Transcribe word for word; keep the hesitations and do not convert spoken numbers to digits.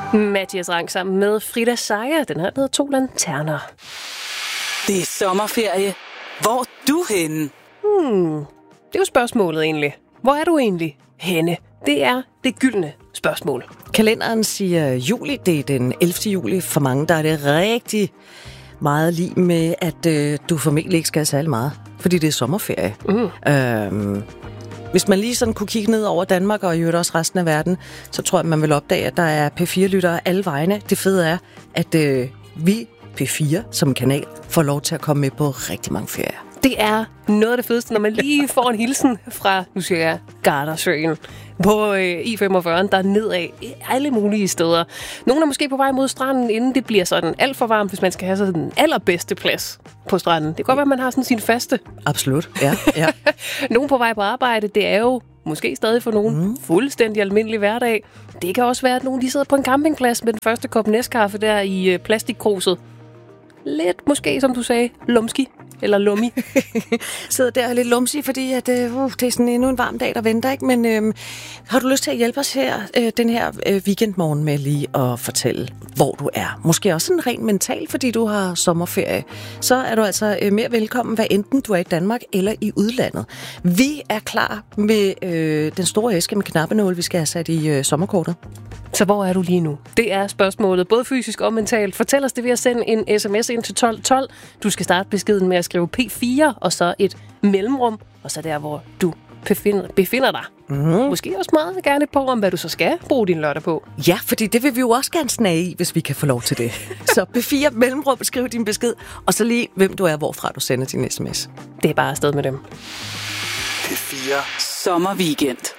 Mathias Rang sammen med Frida Seier. Den her hedder To Lanterner. Det er sommerferie. Hvor er du henne? Hmm, det er jo spørgsmålet egentlig. Hvor er du egentlig henne? Det er det gyldne spørgsmål. Kalenderen siger juli. Det er den ellevte juli. For mange der er det rigtig meget lige med, at øh, du formentlig ikke skal særlig meget. Fordi det er sommerferie. Mm. Øhm, hvis man lige sådan kunne kigge ned over Danmark og i øvrigt også resten af verden, så tror jeg, man vil opdage, at der er P fire-lyttere alle vegne. Det fede er, at øh, vi P fire som kanal får lov til at komme med på rigtig mange ferier. Det er noget af det fedeste, når man lige får en hilsen fra, nu siger jeg, Gardasøen på øh, I femogfyrre, der er nedad i alle mulige steder. Nogle er måske på vej mod stranden, inden det bliver sådan alt for varmt, hvis man skal have sådan den allerbedste plads på stranden. Det kan godt være, at man har sådan sin faste. Absolut, ja. ja. Nogle på vej på arbejde, det er jo måske stadig for nogen mm. fuldstændig almindelig hverdag. Det kan også være, at nogen de sidder på en campingplads med den første kop næskaffe der i øh, plastikkruset. Lidt måske, som du sagde, lumski. Eller lummi. Sidder der lidt lumsi, fordi at, uh, det er sådan endnu en varm dag, der venter, ikke? Men øh, har du lyst til at hjælpe os her øh, den her øh, weekendmorgen med lige at fortælle, hvor du er? Måske også sådan rent mentalt, fordi du har sommerferie. Så er du altså øh, mere velkommen, hvad enten du er i Danmark eller i udlandet. Vi er klar med øh, den store æske med knappenål, vi skal have sat i øh, sommerkortet. Så hvor er du lige nu? Det er spørgsmålet, både fysisk og mentalt. Fortæl os det ved at sende en sms ind til tolv tolv. Du skal starte beskeden med at skrive P fire, og så et mellemrum, og så der, hvor du befinder, befinder dig. Mm-hmm. Måske også meget gerne på, om hvad du så skal bruge din lørdag på. Ja, fordi det vil vi jo også gerne snage i, hvis vi kan få lov til det. Så P fire, mellemrum, skriv din besked, og så lige, hvem du er, hvorfra du sender din sms. Det er bare afsted med dem. P fire Sommerweekend.